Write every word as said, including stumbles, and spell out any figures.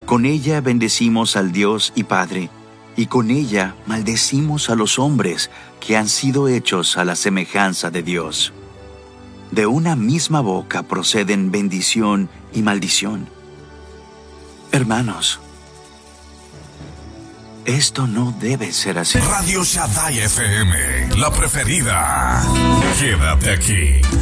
Con ella bendecimos al Dios y Padre, y con ella maldecimos a los hombres que han sido hechos a la semejanza de Dios. De una misma boca proceden bendición y maldición. Hermanos, esto no debe ser así. Radio Shaddai F M, la preferida. Quédate aquí.